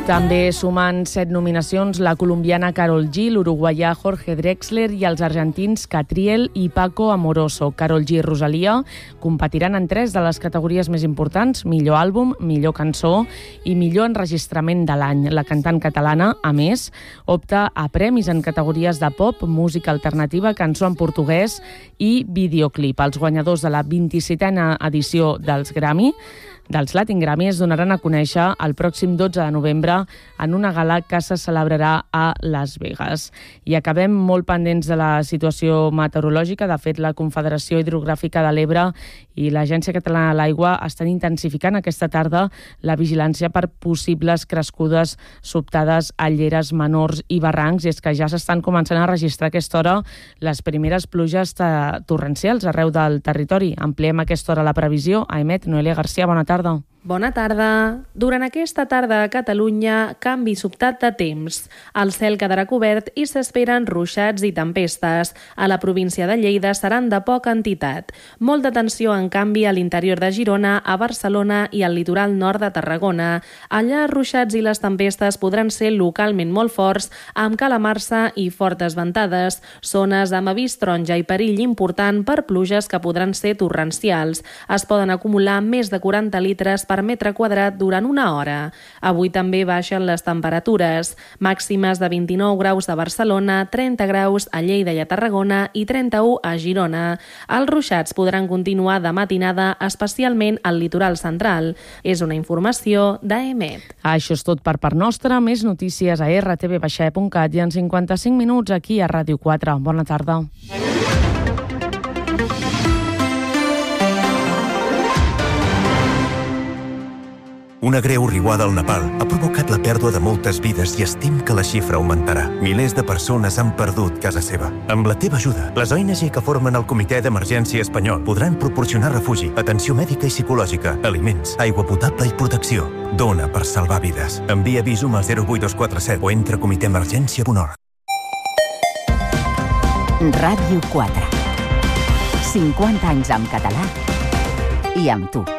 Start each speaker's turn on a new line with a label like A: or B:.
A: També sumant 7 nominacions la colombiana Karol G, l'uruguaià Jorge Drexler i els argentins Catriel i Paco Amoroso. Karol G i Rosalía competiran en 3 de les categories més importants: millor àlbum, millor cançó i millor enregistrament de l'any. La cantant catalana, a més, opta a premis en categories de pop, música alternativa, cançó en portuguès i videoclip. Els guanyadors de la 27a edició dels Latin Grammy es donaran a conèixer el pròxim 12 de novembre en una gala que se celebrarà a Las Vegas. I acabem molt pendents de la situació meteorològica. De fet, la Confederació Hidrogràfica de l'Ebre i l'Agència Catalana de l'Aigua estan intensificant aquesta tarda la vigilància per possibles crescudes sobtades a lleres menors i barrancs, i és que ja s'estan començant a registrar a aquesta hora les primeres pluges torrencials arreu del territori. Ampliem a aquesta hora la previsió. A EMET, Noelia Garcia, bona tarda.
B: Bona tarda. Durant aquesta tarda a Catalunya, canvi sobtat de temps. El cel quedarà cobert i s'esperen ruixats i tempestes. A la província de Lleida seran de poca entitat. Molta tensió, en canvi, a l'interior de Girona, a Barcelona i al litoral nord de Tarragona. Allà, els ruixats i les tempestes podran ser localment molt forts, amb calamarsa i fortes ventades. Zones amb avís taronja i perill important per pluges que podran ser torrencials. Es poden acumular més de 40 litres per metre quadrat durant una hora. Avui també baixen les temperatures, màximes de 29 graus a Barcelona, 30 graus a Lleida i a Tarragona i 31 a Girona. Els ruixats podran continuar de matinada, especialment al litoral central. És una informació d'EMET.
A: Això és tot per part nostra. Més notícies a rtv.cat i en 55 minuts aquí a Ràdio 4. Bona tarda.
C: Una greu riuada al Nepal ha provocat la pèrdua de moltes vides i estim que la xifra augmentarà. Milers de persones han perdut casa seva. Amb la teva ajuda, les ONG que formen el Comitè d'Emergència Espanyol podran proporcionar refugi, atenció mèdica i psicològica, aliments, aigua potable i protecció. Dona per salvar vides. Envia Visum al 08247 o entra a comitèemergència.org.
D: Ràdio 4. 50 anys en català i amb tu.